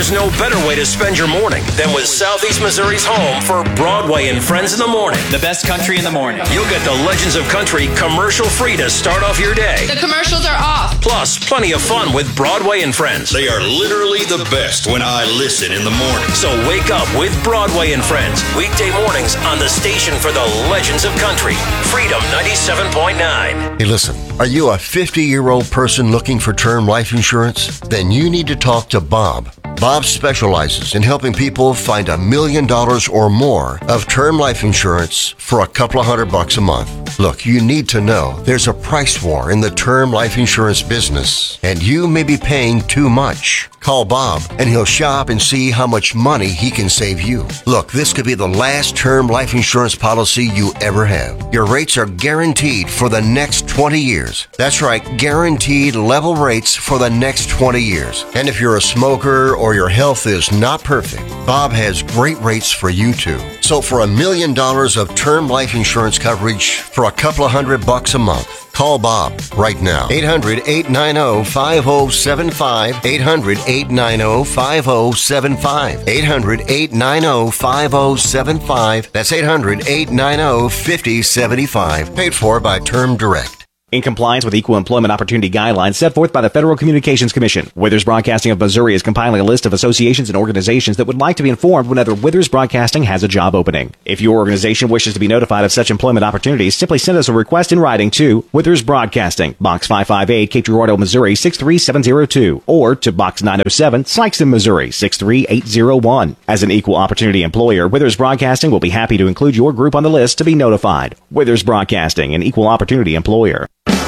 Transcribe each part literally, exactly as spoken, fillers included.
There's no better way to spend your morning than with Southeast Missouri's home for Broadway and Friends in the Morning. The best country in the morning. You'll get the Legends of Country commercial free to start off your day. The commercials are off. Plus, plenty of fun with Broadway and Friends. They are literally the best when I listen in the morning. So wake up with Broadway and Friends. Weekday mornings on the station for the Legends of Country. Freedom ninety-seven point nine. Hey, listen, are you a fifty-year-old person looking for term life insurance? Then you need to talk to Bob. Bob specializes in helping people find a million dollars or more of term life insurance for a couple of hundred bucks a month. Look, you need to know there's a price war in the term life insurance business, and you may be paying too much. Call Bob, and he'll shop and see how much money he can save you. Look, this could be the last term life insurance policy you ever have. Your rates are guaranteed for the next twenty years. That's right, guaranteed level rates for the next twenty years. And if you're a smoker or your health is not perfect, Bob has great rates for you too. So for a million dollars of term life insurance coverage for a couple of hundred bucks a month, call Bob right now. eight hundred, eight nine zero, five zero seven five. eight hundred, eight nine zero, five zero seven five. eight hundred, eight nine zero, five zero seven five. That's eight hundred, eight nine zero, five zero seven five. Paid for by Term Direct. In compliance with Equal Employment Opportunity Guidelines set forth by the Federal Communications Commission, Withers Broadcasting of Missouri is compiling a list of associations and organizations that would like to be informed whenever Withers Broadcasting has a job opening. If your organization wishes to be notified of such employment opportunities, simply send us a request in writing to Withers Broadcasting, Box five five eight, Cape Girardeau, Missouri six three seven zero two, or to Box nine oh seven, Sikeston, Missouri six three eight zero one. As an equal opportunity employer, Withers Broadcasting will be happy to include your group on the list to be notified. Withers Broadcasting, an equal opportunity employer.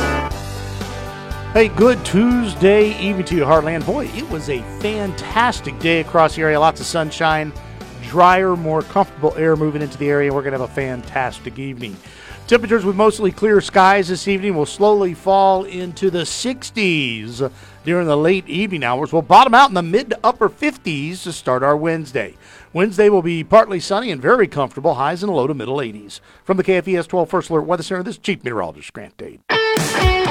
Hey, good Tuesday evening to you, Heartland. Boy, it was a fantastic day across the area. Lots of sunshine, drier, more comfortable air moving into the area. We're going to have a fantastic evening. Temperatures with mostly clear skies this evening will slowly fall into the sixties during the late evening hours. We'll bottom out in the mid to upper fifties to start our Wednesday. Wednesday will be partly sunny and very comfortable, highs in the low to middle eighties. From the K F E S twelve First Alert Weather Center, this is Chief Meteorologist Grant Dade.